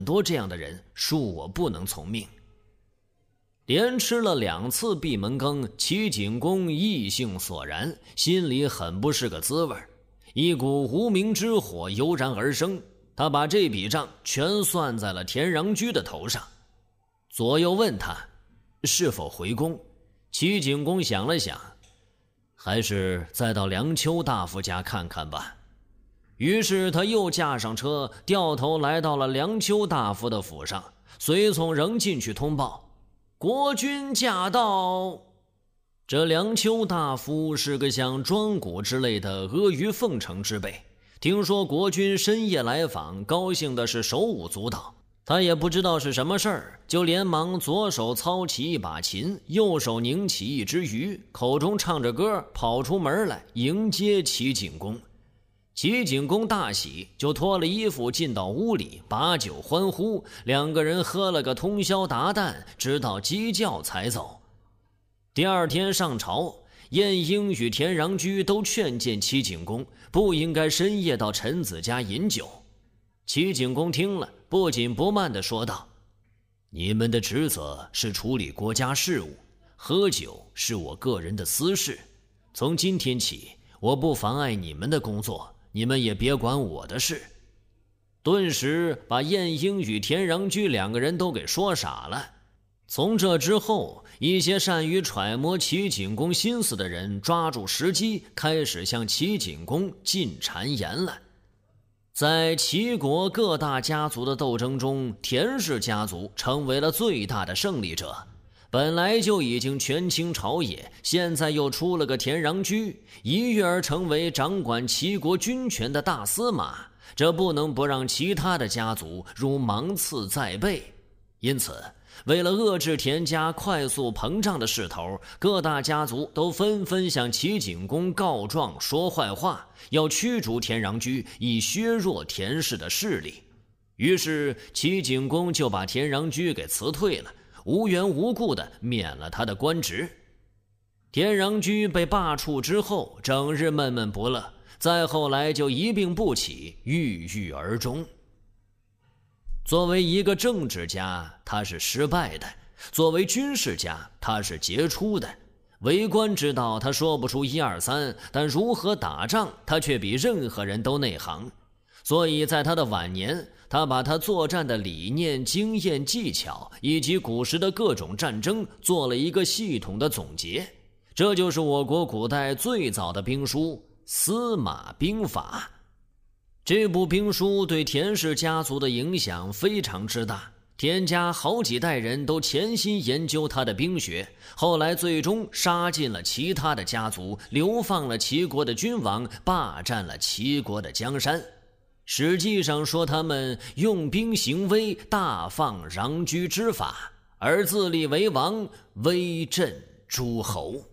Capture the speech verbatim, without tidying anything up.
多这样的人，恕我不能从命。连吃了两次闭门羹，齐景公意兴索然，心里很不是个滋味，一股无名之火油然而生。他把这笔账全算在了田穰苴的头上。左右问他是否回宫，齐景公想了想，还是再到梁丘大夫家看看吧。于是他又驾上车，掉头来到了梁丘大夫的府上，随从仍进去通报国君驾到。这梁丘大夫是个像庄谷之类的阿谀奉承之辈，听说国君深夜来访，高兴的是手舞足蹈。他也不知道是什么事儿，就连忙左手操起一把琴，右手拧起一只鱼，口中唱着歌，跑出门来迎接齐景公。齐景公大喜，就脱了衣服进到屋里，把酒欢呼，两个人喝了个通宵达旦，直到鸡叫才走。第二天上朝，晏婴与田穰苴都劝谏齐景公不应该深夜到臣子家饮酒。齐景公听了，不紧不慢地说道：你们的职责是处理国家事务，喝酒是我个人的私事，从今天起我不妨碍你们的工作，你们也别管我的事。顿时把晏婴与田穰苴两个人都给说傻了。从这之后，一些善于揣摩齐景公心思的人抓住时机，开始向齐景公进谗言了。在齐国各大家族的斗争中，田氏家族成为了最大的胜利者。本来就已经权倾朝野，现在又出了个田穰苴，一跃而成为掌管齐国军权的大司马，这不能不让其他的家族如芒刺在背。因此，为了遏制田家快速膨胀的势头，各大家族都纷纷向齐景公告状说坏话，要驱逐田穰苴，以削弱田氏的势力。于是齐景公就把田穰苴给辞退了，无缘无故地免了他的官职。田穰苴被罢黜之后，整日闷闷不乐，再后来就一病不起，郁郁而终。作为一个政治家，他是失败的；作为军事家，他是杰出的。为官之道，他说不出一二三，但如何打仗，他却比任何人都内行。所以在他的晚年，他把他作战的理念、经验、技巧以及古时的各种战争做了一个系统的总结，这就是我国古代最早的兵书《司马兵法》。这部兵书对田氏家族的影响非常之大，田家好几代人都潜心研究他的兵学，后来最终杀尽了其他的家族，流放了齐国的君王，霸占了齐国的江山。实际上说他们用兵行威，大放穰苴之法，而自立为王，威震诸侯。